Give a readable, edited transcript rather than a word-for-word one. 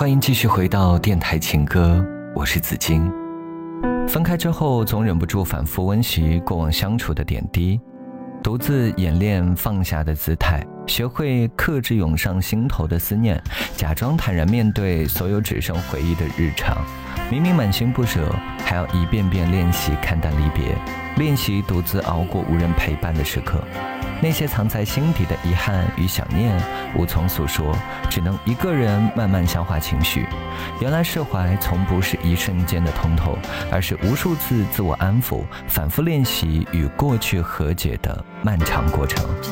欢迎继续回到电台情歌，我是子金。分开之后，总忍不住反复温习过往相处的点滴，独自演练放下的姿态，学会克制涌上心头的思念，假装坦然面对所有只剩回忆的日常。明明满心不舍，还要一遍遍练习看淡离别，练习独自熬过无人陪伴的时刻。那些藏在心底的遗憾与想念无从诉说，只能一个人慢慢消化情绪。原来释怀从不是一瞬间的通透，而是无数次自我安抚，反复练习与过去和解的漫长过程。